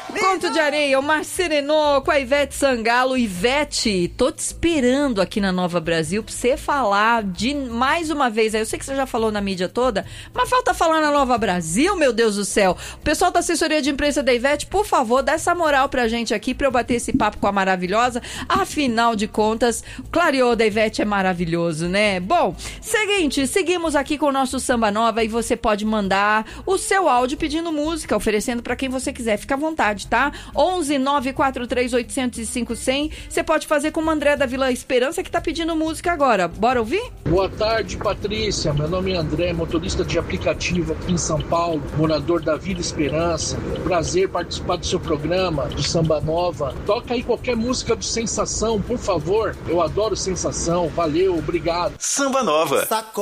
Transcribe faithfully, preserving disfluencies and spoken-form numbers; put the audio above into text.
Conto de Areia, o Mar Serenô com a Ivete Sangalo. Ivete, tô te esperando aqui na Nova Brasil pra você falar de mais uma vez. Eu sei que você já falou na mídia toda, mas falta falar na Nova Brasil, meu Deus do céu. O pessoal da assessoria de imprensa da Ivete, por favor, dá essa moral pra gente aqui, pra eu bater esse papo com a maravilhosa. Afinal de contas, o clareô da Ivete é maravilhoso, né? Bom, seguinte, seguimos aqui com o nosso Samba Nova e você pode mandar o seu áudio pedindo música, oferecendo pra quem você quiser. Fica à vontade, tá? onze nove quatro três oito zero cinco zero zero. Você pode fazer como o André da Vila Esperança, que tá pedindo música agora. Bora ouvir? Boa tarde, Patrícia. Meu nome é André, motorista de aplicativo aqui em São Paulo, morador da Vila Esperança. Prazer participar do seu programa de Samba Nova. Toca aí qualquer música do Sensação, por favor. Eu adoro Sensação. Valeu, obrigado. Samba Nova.